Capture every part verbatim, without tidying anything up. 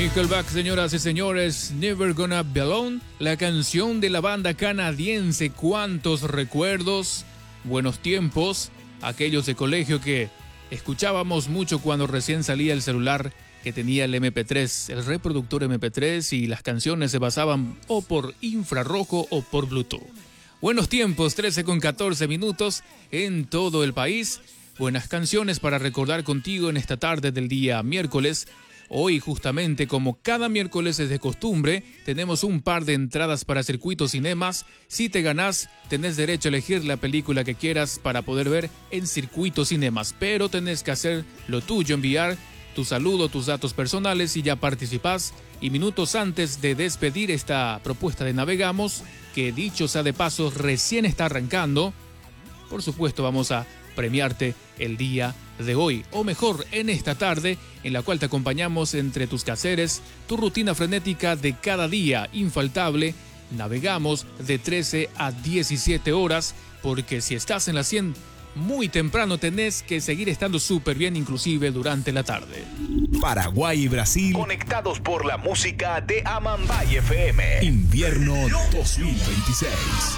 Nickelback, señoras y señores, Never Gonna Be Alone, la canción de la banda canadiense. Cuántos recuerdos, buenos tiempos, aquellos de colegio que escuchábamos mucho cuando recién salía el celular que tenía el eme pe tres, el reproductor eme pe tres, y las canciones se basaban o por infrarrojo o por Bluetooth. Buenos tiempos, trece con catorce minutos en todo el país. Buenas canciones para recordar contigo en esta tarde del día miércoles. Hoy, justamente como cada miércoles es de costumbre, tenemos un par de entradas para Circuito Cinemas. Si te ganás, tenés derecho a elegir la película que quieras para poder ver en Circuito Cinemas. Pero tenés que hacer lo tuyo, enviar tu saludo, tus datos personales y ya participás. Y minutos antes de despedir esta propuesta de Navegamos, que dicho sea de paso, recién está arrancando, por supuesto vamos a premiarte el día de hoy, o mejor, en esta tarde, en la cual te acompañamos entre tus quehaceres, tu rutina frenética de cada día, infaltable. Navegamos de trece a diecisiete horas, porque si estás en la cien muy temprano, tenés que seguir estando súper bien, inclusive durante la tarde. Paraguay y Brasil conectados por la música de Amambay efe eme. Invierno dos mil veintiséis.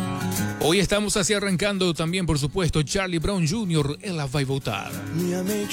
Hoy estamos así arrancando también, por supuesto, Charlie Brown junior, ela vai voltar. Minha mente